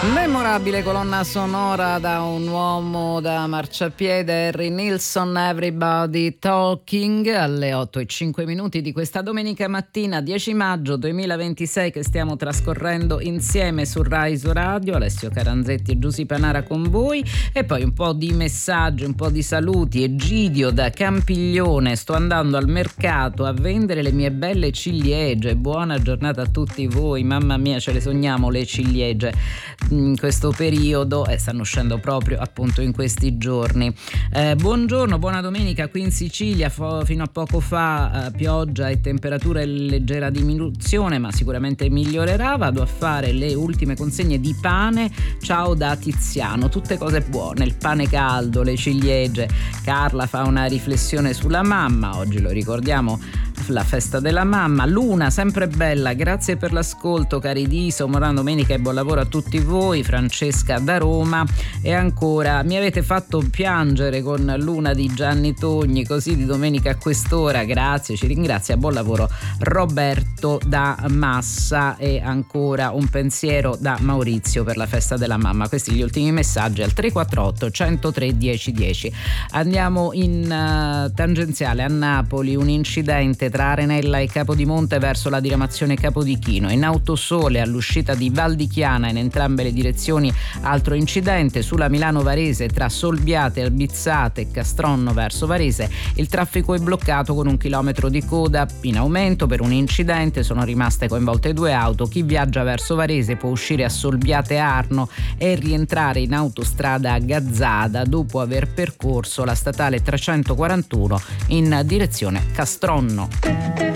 Memorabile colonna sonora da un uomo da marciapiede, Harry Nilsson, Everybody Talking, alle 8:05 di questa domenica mattina 10 maggio 2026 che stiamo trascorrendo insieme su Rai Radio. Alessio Caranzetti e Giusy Panara con voi, e poi un po' di messaggi, un po' di saluti. Egidio da Campiglione: sto andando al mercato a vendere le mie belle ciliegie. Buona giornata a tutti voi, mamma mia, ce le sogniamo le ciliegie in questo periodo, e stanno uscendo proprio appunto in questi giorni. Buongiorno, buona domenica. Qui in Sicilia fino a poco fa pioggia e temperatura in leggera diminuzione, ma sicuramente migliorerà. Vado a fare le ultime consegne di pane. Ciao da Tiziano. Tutte cose buone, il pane caldo, le ciliegie. Carla fa una riflessione sulla mamma, oggi lo ricordiamo, la festa della mamma. Luna, sempre bella, grazie per l'ascolto cari Diso, buona domenica e buon lavoro a tutti voi. Francesca da Roma. E ancora: mi avete fatto piangere con Luna di Gianni Togni, così di domenica a quest'ora, grazie, ci ringrazia, buon lavoro Roberto da Massa. E ancora un pensiero da Maurizio per la festa della mamma. Questi gli ultimi messaggi al 348 103 1010. Andiamo in tangenziale a Napoli, un incidente tra Arenella e Capodimonte verso la diramazione Capodichino. In Autosole all'uscita di Val di Chiana in entrambe le direzioni altro incidente. Sulla Milano Varese tra Solbiate, Albizzate e Castronno verso Varese il traffico è bloccato con 1 chilometro di coda in aumento per un incidente. Sono rimaste coinvolte 2 auto. Chi viaggia verso Varese può uscire a Solbiate Arno e rientrare in autostrada a Gazzada dopo aver percorso la statale 341 in direzione Castronno.